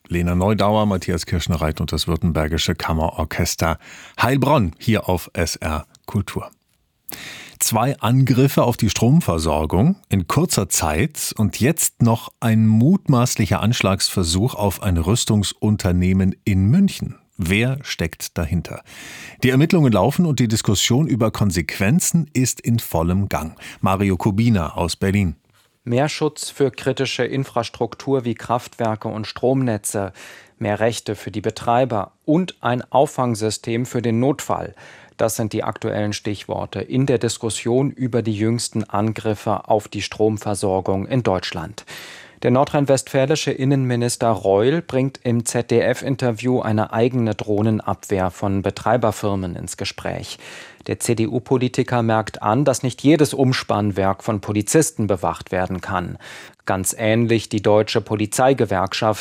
Lena Neudauer, Matthias Kirschner-Reit und das Württembergische Kammerorchester Heilbronn hier auf SR Kultur. 2 Angriffe auf die Stromversorgung in kurzer Zeit und jetzt noch ein mutmaßlicher Anschlagsversuch auf ein Rüstungsunternehmen in München. Wer steckt dahinter? Die Ermittlungen laufen und die Diskussion über Konsequenzen ist in vollem Gang. Mario Kubina aus Berlin. Mehr Schutz für kritische Infrastruktur wie Kraftwerke und Stromnetze, mehr Rechte für die Betreiber und ein Auffangsystem für den Notfall. Das sind die aktuellen Stichworte in der Diskussion über die jüngsten Angriffe auf die Stromversorgung in Deutschland. Der nordrhein-westfälische Innenminister Reul bringt im ZDF-Interview eine eigene Drohnenabwehr von Betreiberfirmen ins Gespräch. Der CDU-Politiker merkt an, dass nicht jedes Umspannwerk von Polizisten bewacht werden kann. Ganz ähnlich die Deutsche Polizeigewerkschaft,